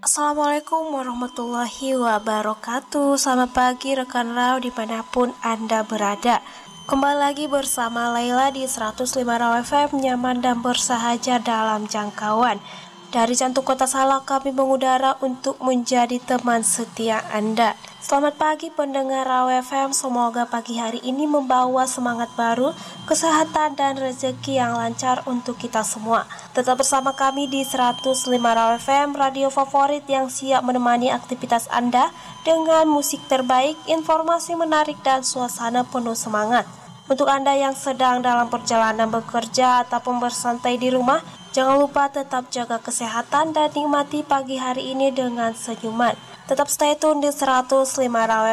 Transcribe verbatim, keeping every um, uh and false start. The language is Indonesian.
Assalamualaikum warahmatullahi wabarakatuh. Selamat pagi rekan Raw dimanapun Anda berada. Kembali lagi bersama Laila di seratus lima Raw F M, nyaman dan bersahaja dalam jangkauan. Dari jantung kota Salak kami mengudara untuk menjadi teman setia Anda. Selamat pagi pendengar Raw F M, semoga pagi hari ini membawa semangat baru, kesehatan dan rezeki yang lancar untuk kita semua. Tetap bersama kami di seratus lima Raw F M, radio favorit yang siap menemani aktivitas Anda dengan musik terbaik, informasi menarik dan suasana penuh semangat. Untuk Anda yang sedang dalam perjalanan bekerja ataupun bersantai di rumah, jangan lupa tetap jaga kesehatan dan nikmati pagi hari ini dengan senyuman. Tetap stay tune di seratus lima Raw